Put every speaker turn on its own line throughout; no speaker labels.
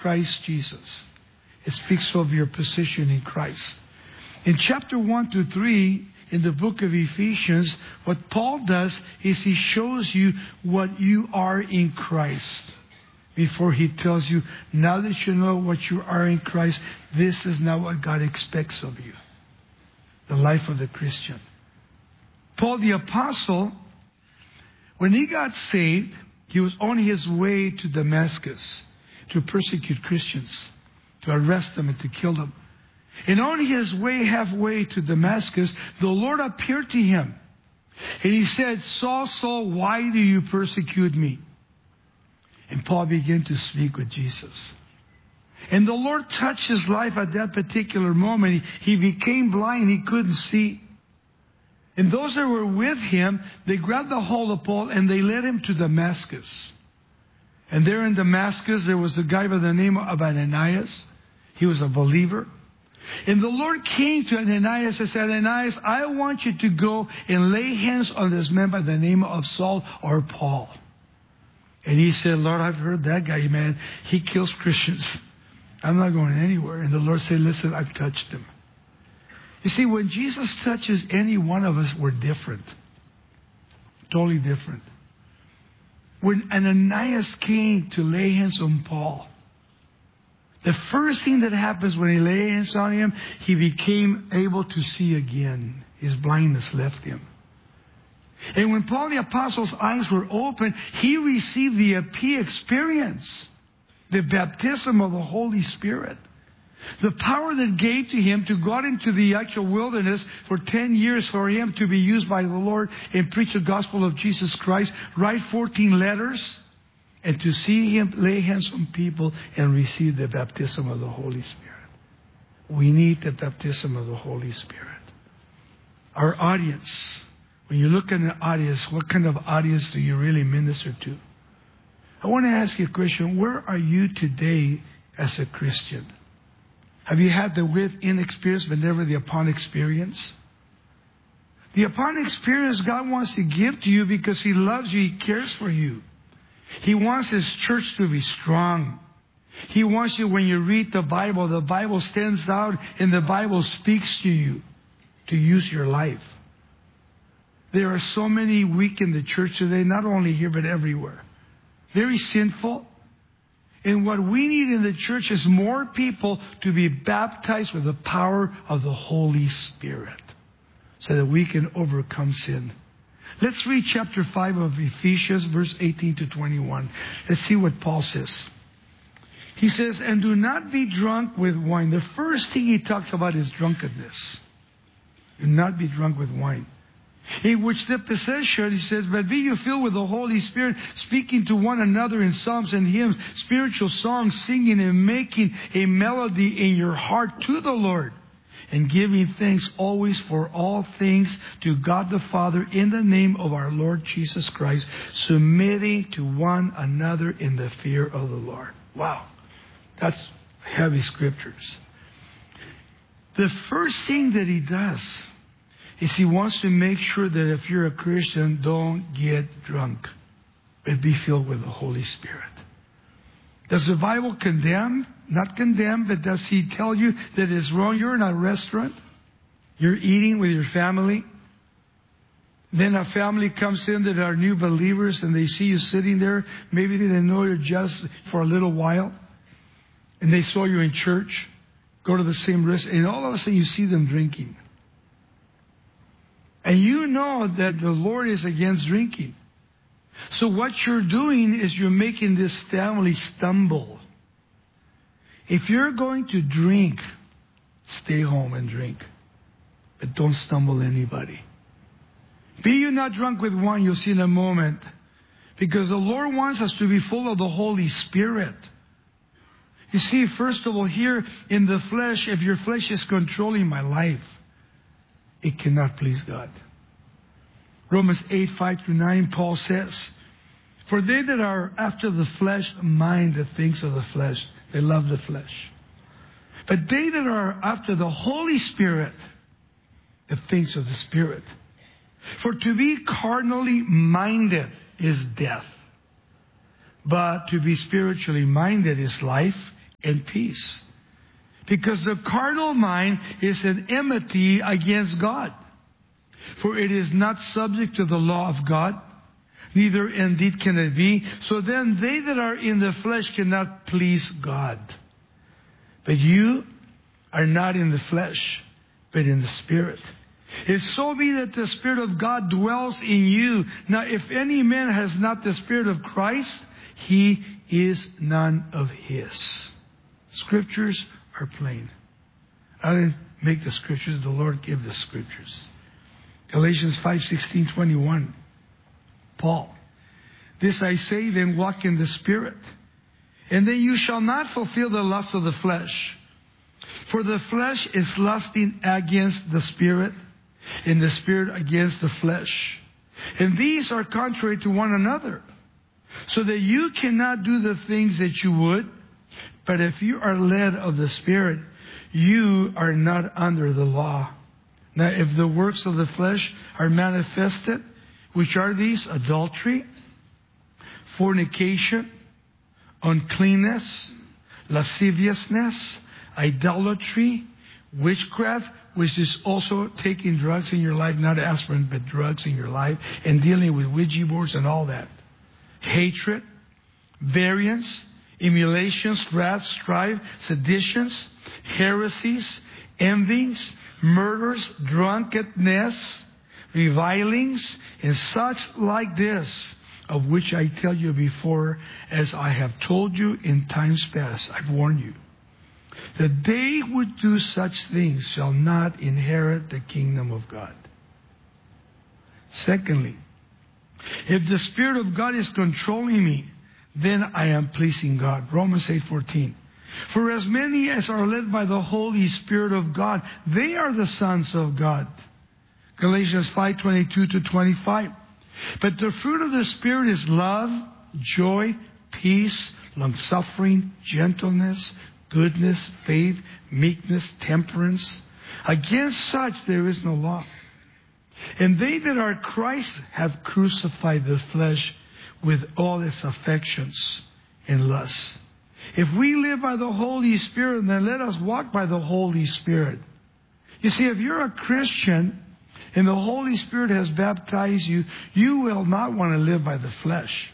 Christ Jesus. It speaks of your position in Christ. In chapter 1 to 3, in the book of Ephesians, what Paul does is he shows you what you are in Christ. Before he tells you, now that you know what you are in Christ, this is not what God expects of you. The life of the Christian. Paul the Apostle, when he got saved, he was on his way to Damascus to persecute Christians, to arrest them and to kill them. And on his way, halfway to Damascus, the Lord appeared to him. And he said, Saul, Saul, why do you persecute me? And Paul began to speak with Jesus. And the Lord touched his life at that particular moment. He became blind. He couldn't see. And those that were with him, they grabbed the hold of Paul and they led him to Damascus. And there in Damascus, there was a guy by the name of Ananias. He was a believer. And the Lord came to Ananias and said, Ananias, I want you to go and lay hands on this man by the name of Saul or Paul. And he said, Lord, I've heard that guy, man. He kills Christians. I'm not going anywhere. And the Lord said, listen, I've touched him. You see, when Jesus touches any one of us, we're different. Totally different. When Ananias came to lay hands on Paul, the first thing that happens when he laid hands on him, he became able to see again. His blindness left him. And when Paul the Apostle's eyes were open, he received the EP experience, the baptism of the Holy Spirit. The power that gave to him to go out into the actual wilderness for 10 years for him to be used by the Lord and preach the gospel of Jesus Christ, write 14 letters, and to see him lay hands on people and receive the baptism of the Holy Spirit. We need the baptism of the Holy Spirit. Our audience, when you look at an audience, what kind of audience do you really minister to? I want to ask you a question. Where are you today as a Christian? Have you had the with-in experience but never the upon experience? The upon experience God wants to give to you because He loves you. He cares for you. He wants His church to be strong. He wants you, when you read the Bible stands out and the Bible speaks to you to use your life. There are so many weak in the church today, not only here but everywhere. Very sinful. And what we need in the church is more people to be baptized with the power of the Holy Spirit so that we can overcome sin. Let's read chapter 5 of Ephesians, verse 18 to 21. Let's see what Paul says. He says, and do not be drunk with wine. The first thing he talks about is drunkenness. Do not be drunk with wine. In which the possession, he says, but be you filled with the Holy Spirit, speaking to one another in psalms and hymns, spiritual songs, singing and making a melody in your heart to the Lord, and giving thanks always for all things to God the Father in the name of our Lord Jesus Christ, submitting to one another in the fear of the Lord. Wow, that's heavy scriptures. The first thing that he does is he wants to make sure that if you're a Christian, don't get drunk, but be filled with the Holy Spirit. Does the Bible condemn? Not condemn, but does he tell you that it's wrong? You're in a restaurant. You're eating with your family. Then a family comes in that are new believers and they see you sitting there. Maybe they didn't know you just for a little while. And they saw you in church. Go to the same restaurant. And all of a sudden you see them drinking. And you know that the Lord is against drinking. So what you're doing is you're making this family stumble. If you're going to drink, stay home and drink. But don't stumble anybody. Be you not drunk with wine, you'll see in a moment. Because the Lord wants us to be full of the Holy Spirit. You see, first of all, here in the flesh, if your flesh is controlling my life, it cannot please God. Romans 8, 5-9, Paul says, for they that are after the flesh mind the things of the flesh. They love the flesh. But they that are after the Holy Spirit, the things of the Spirit. For to be carnally minded is death. But to be spiritually minded is life and peace. Because the carnal mind is an enmity against God. For it is not subject to the law of God, neither indeed can it be. So then they that are in the flesh cannot please God. But you are not in the flesh, but in the Spirit. If so be that the Spirit of God dwells in you. Now if any man has not the Spirit of Christ, he is none of his. Scriptures are plain. I didn't make the Scriptures, the Lord gave the Scriptures. Galatians 5:16-21. Paul, this I say, then walk in the Spirit, and then you shall not fulfill the lust of the flesh. For the flesh is lusting against the Spirit, and the Spirit against the flesh. And these are contrary to one another, so that you cannot do the things that you would. But if you are led of the Spirit, you are not under the law. Now, if the works of the flesh are manifested, which are these? Adultery, fornication, uncleanness, lasciviousness, idolatry, witchcraft, which is also taking drugs in your life, not aspirin, but drugs in your life, and dealing with Ouija boards and all that. Hatred, variance, emulations, wrath, strife, seditions, heresies, envies, murders, drunkenness, revilings, and such like this, of which I tell you before, as I have told you in times past. I've warned you, that they who do such things shall not inherit the kingdom of God. Secondly, if the Spirit of God is controlling me, then I am pleasing God. Romans 8:14. For as many as are led by the Holy Spirit of God, they are the sons of God. Galatians 5:22-25. But the fruit of the Spirit is love, joy, peace, long-suffering, gentleness, goodness, faith, meekness, temperance. Against such there is no law. And they that are Christ have crucified the flesh with all its affections and lusts. If we live by the Holy Spirit, then let us walk by the Holy Spirit. You see, if you're a Christian and the Holy Spirit has baptized you, you will not want to live by the flesh.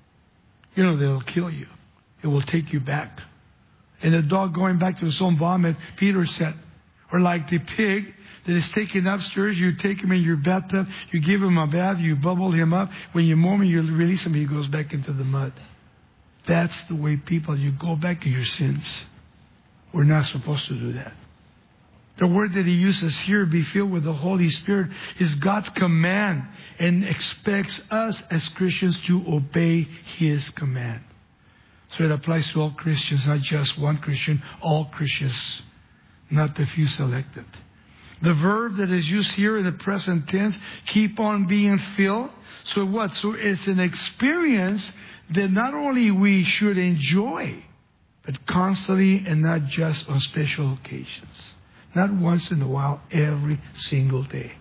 You know, they'll kill you. It will take you back. And the dog going back to his own vomit, Peter said. Or like the pig that is taken upstairs, you take him in your bathtub, you give him a bath, you bubble him up. When you mow him, you release him, he goes back into the mud. That's the way people, you go back to your sins. We're not supposed to do that. The word that he uses here, be filled with the Holy Spirit, is God's command and expects us as Christians to obey his command. So it applies to all Christians, not just one Christian, all Christians, not the few selected. The verb that is used here in the present tense, keep on being filled. So what? So it's an experience that not only we should enjoy, but constantly and not just on special occasions. Not once in a while, every single day.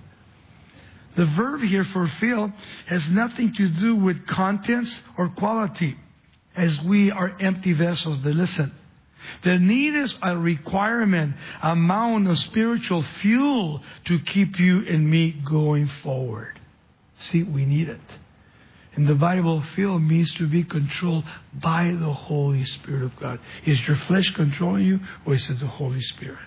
The verb here for fill has nothing to do with contents or quality, as we are empty vessels. But listen, the need is a requirement, amount of spiritual fuel to keep you and me going forward. See, we need it. In the Bible, fill means to be controlled by the Holy Spirit of God. Is your flesh controlling you, or is it the Holy Spirit?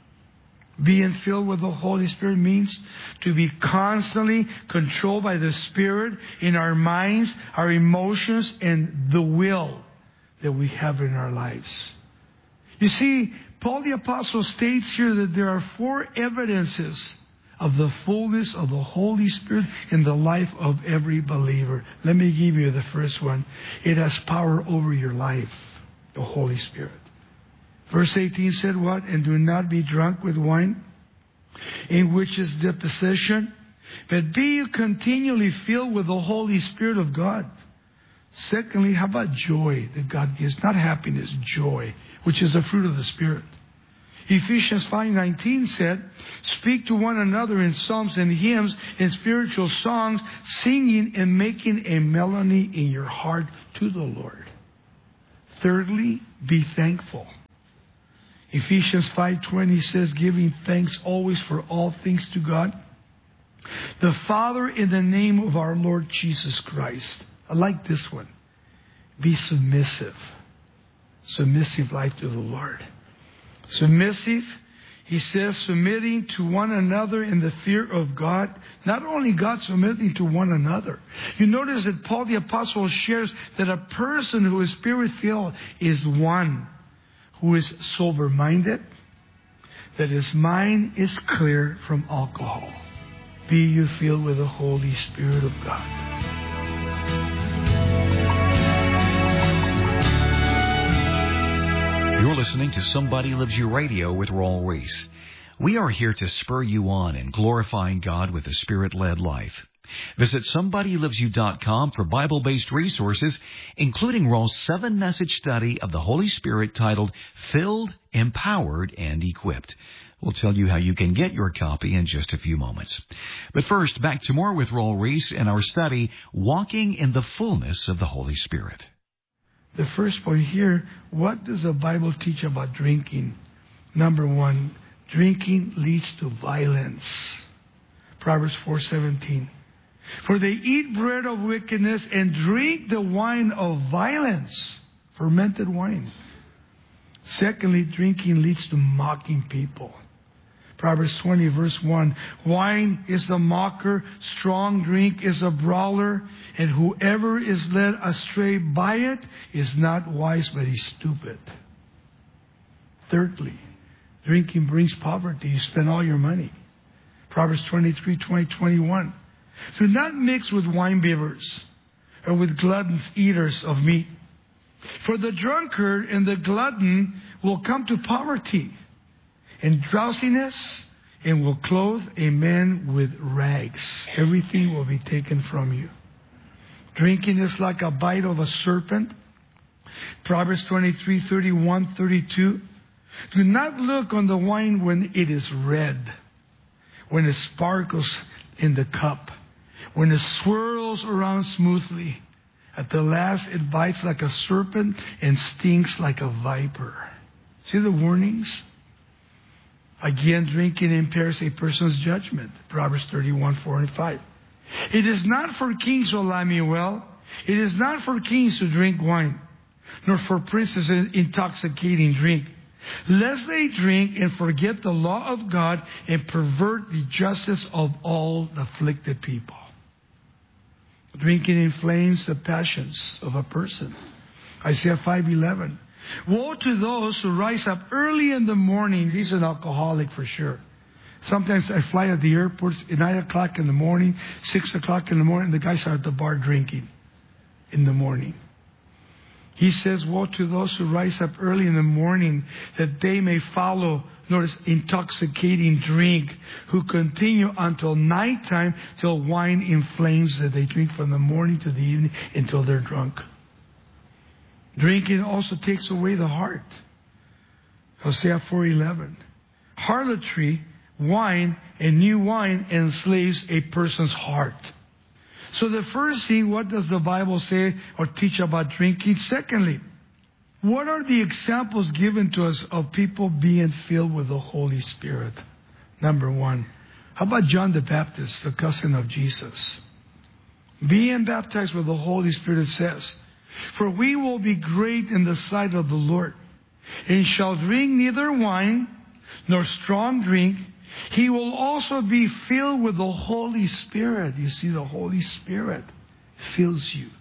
Being filled with the Holy Spirit means to be constantly controlled by the Spirit in our minds, our emotions, and the will that we have in our lives. You see, Paul the Apostle states here that there are 4 evidences of the fullness of the Holy Spirit in the life of every believer. Let me give you the first one. It has power over your life, the Holy Spirit. Verse 18 said what? And do not be drunk with wine, in which is deposition, but be you continually filled with the Holy Spirit of God. Secondly, how about joy that God gives? Not happiness, joy, which is the fruit of the Spirit. Ephesians 5:19 said, speak to one another in psalms and hymns and spiritual songs, singing and making a melody in your heart to the Lord. Thirdly, be thankful. Ephesians 5:20 says, giving thanks always for all things to God, the Father, in the name of our Lord Jesus Christ. I like this one. Be submissive. Submissive life to the Lord. Submissive, he says, submitting to one another in the fear of God. Not only God, submitting to one another. You notice that Paul the Apostle shares that a person who is Spirit-filled is one who is sober-minded, that his mind is clear from alcohol. Be you filled with the Holy Spirit of God.
You're listening to Somebody Loves You Radio with Raul Ries. We are here to spur you on in glorifying God with a Spirit-led life. Visit SomebodyLovesYou.com for Bible-based resources, including Raul's 7-message study of the Holy Spirit titled Filled, Empowered, and Equipped. We'll tell you how you can get your copy in just a few moments. But first, back to more with Raul Ries and our study, Walking in the Fullness of the Holy Spirit.
The first point here, what does the Bible teach about drinking? Number one, drinking leads to violence. Proverbs 4:17. For they eat bread of wickedness and drink the wine of violence, fermented wine. Secondly, drinking leads to mocking people. Proverbs 20, verse 1. Wine is the mocker, strong drink is a brawler, and whoever is led astray by it is not wise, but he's stupid. Thirdly, drinking brings poverty. You spend all your money. Proverbs 23, 20, 21. Do not mix with winebibbers or with gluttons, eaters of meat. For the drunkard and the glutton will come to poverty and drowsiness, and will clothe a man with rags. Everything will be taken from you. Drinking is like a bite of a serpent. Proverbs 23, 31, 32. Do not look on the wine when it is red, when it sparkles in the cup, when it swirls around smoothly. At the last, it bites like a serpent and stings like a viper. See the warnings? Again, drinking impairs a person's judgment. Proverbs 31, 4 and 5. It is not for kings, O Lemuel. It is not for kings to drink wine, nor for princes an intoxicating drink, lest they drink and forget the law of God and pervert the justice of all the afflicted people. Drinking inflames the passions of a person. Isaiah 5:11. Woe to those who rise up early in the morning. He's an alcoholic for sure. Sometimes I fly at the airports at 9 o'clock in the morning, 6 o'clock in the morning, the guys are at the bar drinking in the morning. He says, woe to those who rise up early in the morning, that they may follow, notice, intoxicating drink, who continue until nighttime, till wine inflames that they drink from the morning to the evening until they're drunk. Drinking also takes away the heart. Hosea 4:11. Harlotry, wine, and new wine enslaves a person's heart. So the first thing, what does the Bible say or teach about drinking? Secondly, what are the examples given to us of people being filled with the Holy Spirit? Number one, how about John the Baptist, the cousin of Jesus? Being baptized with the Holy Spirit, it says, for we will be great in the sight of the Lord, and shall drink neither wine nor strong drink. He will also be filled with the Holy Spirit. You see, the Holy Spirit fills you.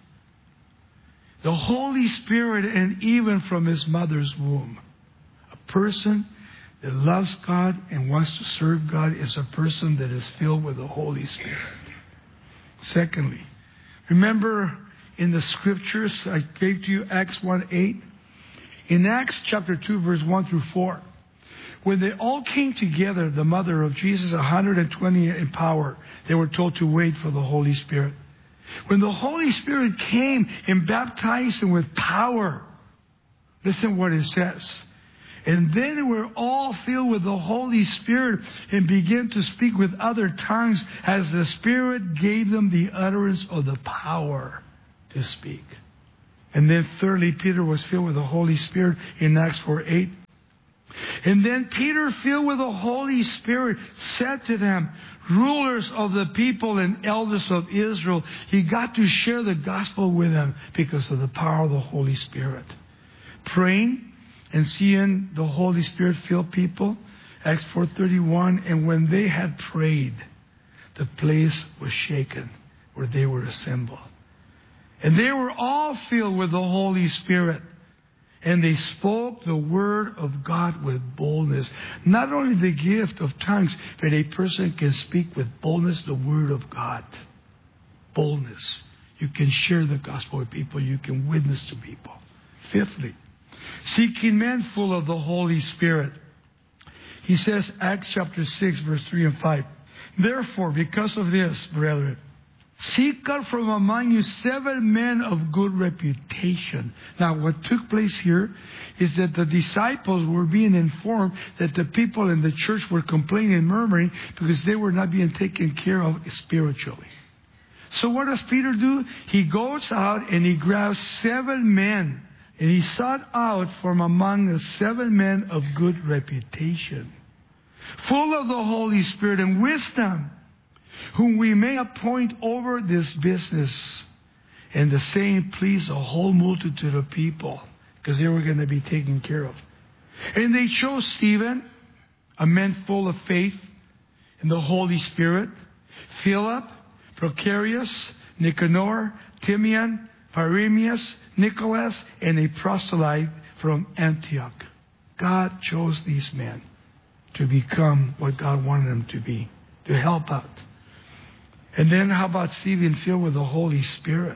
The Holy Spirit, and even from his mother's womb. A person that loves God and wants to serve God is a person that is filled with the Holy Spirit. Secondly, remember in the scriptures I gave to you, Acts 1:8. In Acts chapter 2, verse 1 through 4, when they all came together, the mother of Jesus, 120 in power, they were told to wait for the Holy Spirit. When the Holy Spirit came and baptized them with power, listen what it says. And then they were all filled with the Holy Spirit and began to speak with other tongues as the Spirit gave them the utterance of the power to speak. And then thirdly, Peter was filled with the Holy Spirit in Acts 4:8. And then Peter, filled with the Holy Spirit, said to them, rulers of the people and elders of Israel, he got to share the gospel with them because of the power of the Holy Spirit. Praying and seeing the Holy Spirit fill people, Acts 4:31, and when they had prayed, the place was shaken where they were assembled. And they were all filled with the Holy Spirit. And they spoke the word of God with boldness. Not only the gift of tongues, but a person can speak with boldness the word of God. Boldness. You can share the gospel with people. You can witness to people. Fifthly, seeking men full of the Holy Spirit. He says, Acts chapter 6, verse 3 and 5. Therefore, because of this, brethren, seek out from among you 7 men of good reputation. Now, what took place here is that the disciples were being informed that the people in the church were complaining and murmuring because they were not being taken care of spiritually. So what does Peter do? He goes out and he grabs 7 men. And he sought out from among the 7 men of good reputation, full of the Holy Spirit and wisdom, whom we may appoint over this business. And the same pleased a whole multitude of people because they were going to be taken care of. And they chose Stephen, a man full of faith in the Holy Spirit, Philip, Procarius, Nicanor, Timian, Pharemius, Nicholas, and a proselyte from Antioch. God chose these men to become what God wanted them to be, to help out. And then how about Stephen filled with the Holy Spirit?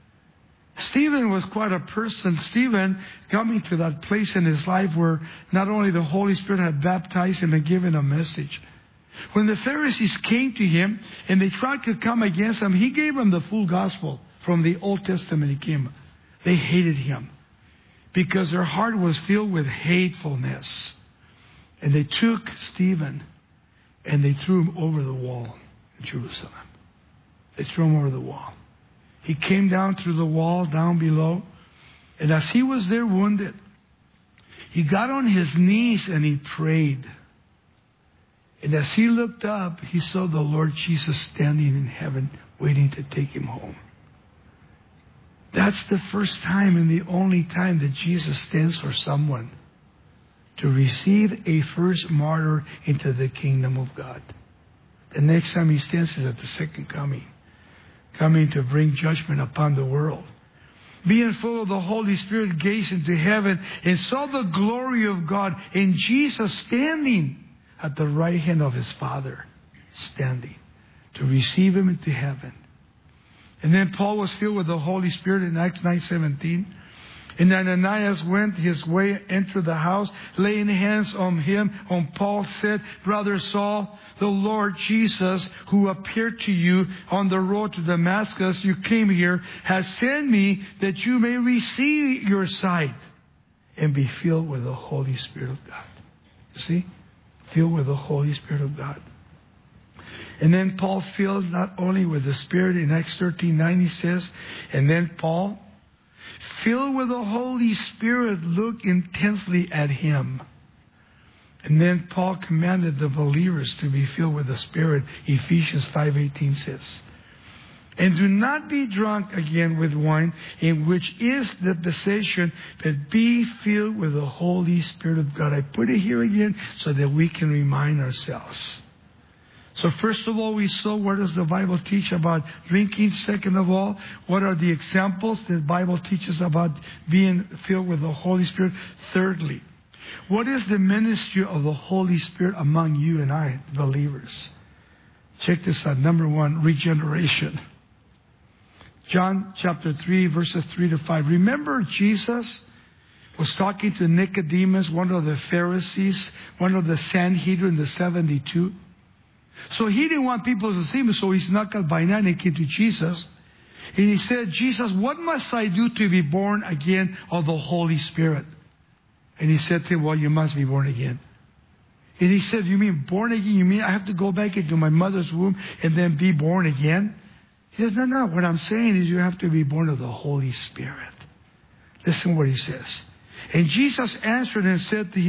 Stephen was quite a person. Stephen coming to that place in his life where not only the Holy Spirit had baptized him and given a message. When the Pharisees came to him and they tried to come against him, he gave them the full gospel from the Old Testament. He came. They hated him because their heart was filled with hatefulness. And they took Stephen and they threw him over the wall in Jerusalem. They threw him over the wall. He came down through the wall, down below. And as he was there wounded, he got on his knees and he prayed. And as he looked up, he saw the Lord Jesus standing in heaven, waiting to take him home. That's the first time and the only time that Jesus stands for someone to receive a first martyr into the kingdom of God. The next time he stands is at the second coming to bring judgment upon the world. Being full of the Holy Spirit, gazed into heaven and saw the glory of God and Jesus standing at the right hand of his Father, standing to receive him into heaven. And then Paul was filled with the Holy Spirit in Acts 9:17. And Ananias went his way, entered the house, laying hands on him. On Paul said, Brother Saul, the Lord Jesus, who appeared to you on the road to Damascus, you came here, has sent me that you may receive your sight and be filled with the Holy Spirit of God. You see? Filled with the Holy Spirit of God. And then Paul filled not only with the Spirit. In Acts 13:9 he says, and then Paul, filled with the Holy Spirit, looked intensely at him. And then Paul commanded the believers to be filled with the Spirit. Ephesians 5:18 says, and do not be drunk again with wine, in which is the possession, but be filled with the Holy Spirit of God. I put it here again so that we can remind ourselves. So first of all, we saw what does the Bible teach about drinking. Second of all, what are the examples that the Bible teaches about being filled with the Holy Spirit? Thirdly, what is the ministry of the Holy Spirit among you and I, believers? Check this out. Number 1, regeneration. John chapter 3, verses 3 to 5. Remember, Jesus was talking to Nicodemus, one of the Pharisees, one of the Sanhedrin, the 72. So he didn't want people to see him, so he snuck out by night and came to Jesus. And he said, Jesus, what must I do to be born again of the Holy Spirit? And he said to him, well, you must be born again. And he said, you mean born again? You mean I have to go back into my mother's womb and then be born again? He says, no. What I'm saying is you have to be born of the Holy Spirit. Listen what he says. And Jesus answered and said to him,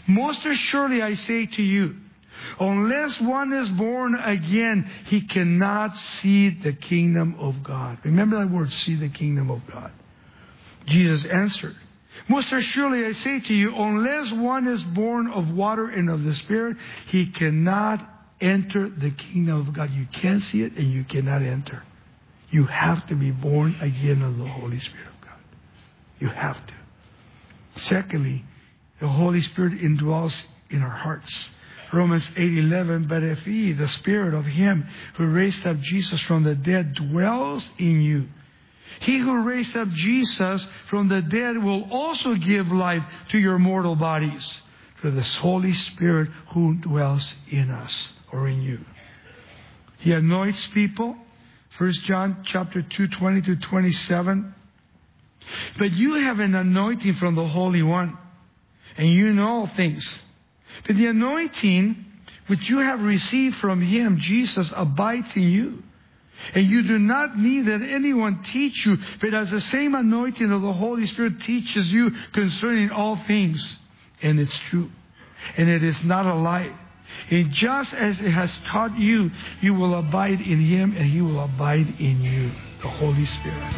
Most assuredly I say to you, unless one is born again, he cannot see the kingdom of God. Remember that word, see the kingdom of God. Jesus answered, most assuredly I say to you, unless one is born of water and of the Spirit, he cannot enter the kingdom of God. You can't see it and you cannot enter. You have to be born again of the Holy Spirit of God. You have to. Secondly, the Holy Spirit indwells in our hearts. Romans 8:11, but if He, the Spirit of Him who raised up Jesus from the dead, dwells in you, He who raised up Jesus from the dead will also give life to your mortal bodies through the Holy Spirit who dwells in us or in you. He anoints people. 1 John chapter 2:20-27. But you have an anointing from the Holy One, and you know all things. But the anointing which you have received from Him, Jesus, abides in you. And you do not need that anyone teach you, but as the same anointing of the Holy Spirit teaches you concerning all things. And it's true. And it is not a lie. And just as it has taught you, you will abide in Him and He will abide in you, the Holy Spirit.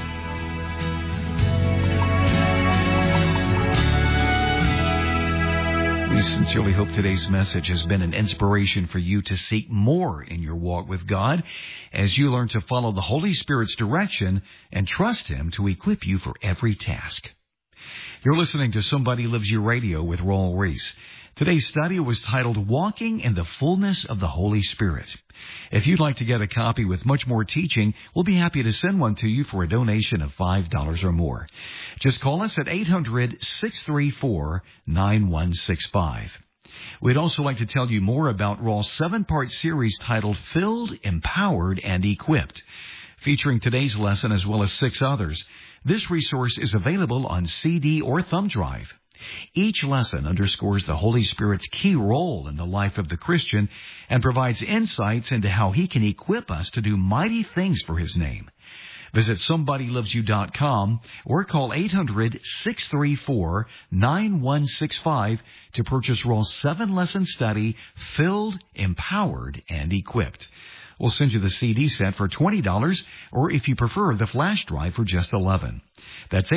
We sincerely hope today's message has been an inspiration for you to seek more in your walk with God as you learn to follow the Holy Spirit's direction and trust Him to equip you for every task. You're listening to Somebody Loves You Radio with Raul Ries. Today's study was titled Walking in the Fullness of the Holy Spirit. If you'd like to get a copy with much more teaching, we'll be happy to send one to you for a donation of $5 or more. Just call us at 800-634-9165. We'd also like to tell you more about Raul's 7-part series titled Filled, Empowered, and Equipped, featuring today's lesson as well as 6 others. This resource is available on CD or thumb drive. Each lesson underscores the Holy Spirit's key role in the life of the Christian and provides insights into how He can equip us to do mighty things for His name. Visit SomebodyLovesYou.com or call 800-634-9165 to purchase Raul's 7-lesson study, Filled, Empowered, and Equipped. We'll send you the CD set for $20, or if you prefer, the flash drive for just $11. That's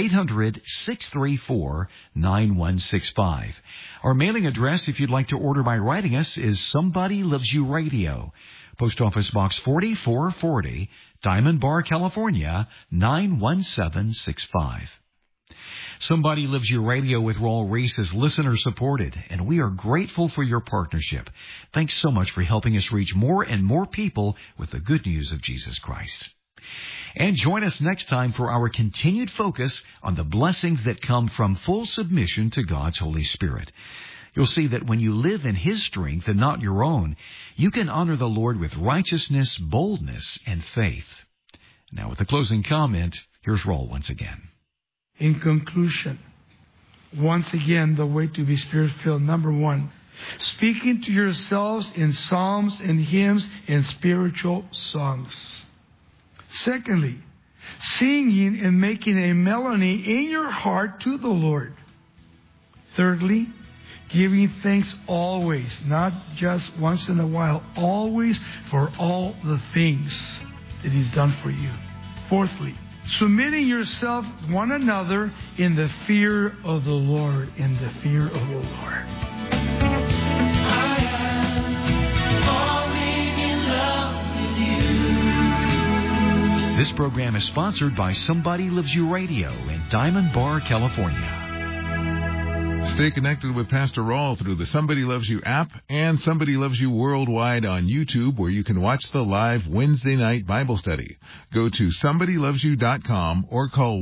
800-634-9165. Our mailing address, if you'd like to order by writing us, is Somebody Loves You Radio. Post Office Box 4440, Diamond Bar, California, 91765. Somebody Loves You Radio with Raul Ries is listener-supported, and we are grateful for your partnership. Thanks so much for helping us reach more and more people with the good news of Jesus Christ. And join us next time for our continued focus on the blessings that come from full submission to God's Holy Spirit. You'll see that when you live in His strength and not your own, you can honor the Lord with righteousness, boldness, and faith. Now, with the closing comment, here's Raul once again.
In conclusion, once again, the way to be Spirit-filled. Number 1, speaking to yourselves in psalms and hymns and spiritual songs. Secondly, singing and making a melody in your heart to the Lord. Thirdly, giving thanks always, not just once in a while, always for all the things that He's done for you. Fourthly, submitting yourself one another in the fear of the Lord, in the fear of the Lord.
I am falling in love with you.
This program is sponsored by Somebody Loves You Radio in Diamond Bar, California.
Stay connected with Pastor Raul through the Somebody Loves You app and Somebody Loves You worldwide on YouTube, where you can watch the live Wednesday night Bible study. Go to SomebodyLovesYou.com or call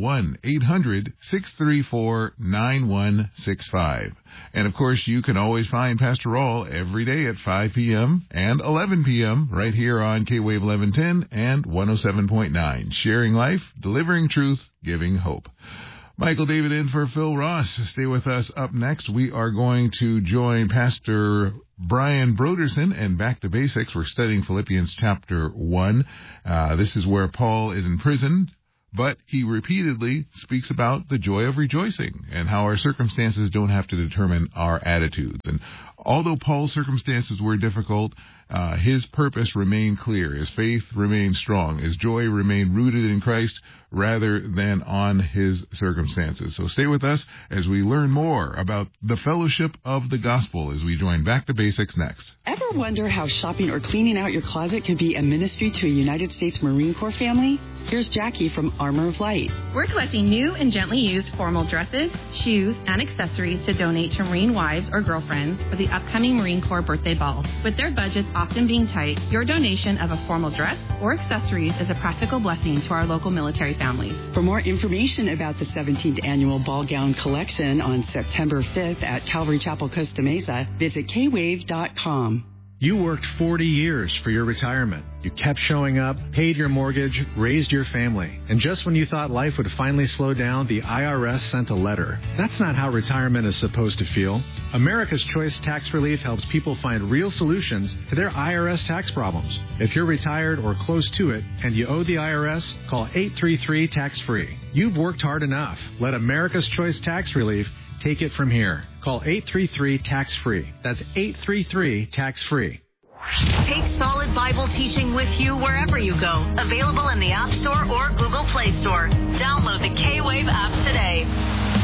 1-800-634-9165. And, of course, you can always find Pastor Raul every day at 5 p.m. and 11 p.m. right here on K-Wave 1110 and 107.9. Sharing life, delivering truth, giving hope. Michael David in for Phil Ross. Stay with us. Up next, we are going to join Pastor Brian Broderson and Back to Basics. We're studying Philippians chapter 1. This is where Paul is in prison. but he repeatedly speaks about the joy of rejoicing and how our circumstances don't have to determine our attitudes. And although Paul's circumstances were difficult, his purpose remained clear. His faith remained strong. His joy remained rooted in Christ rather than on his circumstances. So stay with us as we learn more about the fellowship of the gospel as we join Back to Basics next.
Ever wonder how shopping or cleaning out your closet could be a ministry to a United States Marine Corps family? Here's Jackie from Armor of Light.
We're collecting new and gently used formal dresses, shoes, and accessories to donate to Marine wives or girlfriends for the upcoming Marine Corps birthday ball. With their budgets often being tight, your donation of a formal dress or accessories is a practical blessing to our local military families.
For more information about the 17th Annual Ball Gown Collection on September 5th at Calvary Chapel, Costa Mesa, visit kwave.com.
You worked 40 years for your retirement. You kept showing up, paid your mortgage, raised your family. And just when you thought life would finally slow down, the IRS sent a letter. That's not how retirement is supposed to feel. America's Choice Tax Relief helps people find real solutions to their IRS tax problems. If you're retired or close to it and you owe the IRS, call 833-TAX-FREE. You've worked hard enough. Let America's Choice Tax Relief take it from here. Call 833-TAX-FREE. That's 833-TAX-FREE.
Take solid Bible teaching with you wherever you go. Available in the App Store or Google Play Store. Download the K-Wave app today.